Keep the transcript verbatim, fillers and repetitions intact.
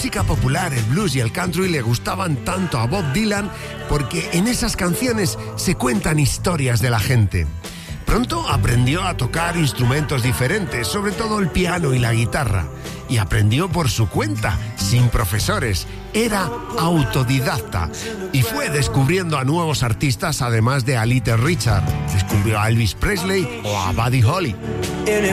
música popular, el blues y el country le gustaban tanto a Bob Dylan porque en esas canciones se cuentan historias de la gente. Pronto aprendió a tocar instrumentos diferentes, sobre todo el piano y la guitarra, y aprendió por su cuenta, sin profesores. Era autodidacta y fue descubriendo a nuevos artistas, además de a Little Richard. Descubrió a Elvis Presley o a Buddy Holly.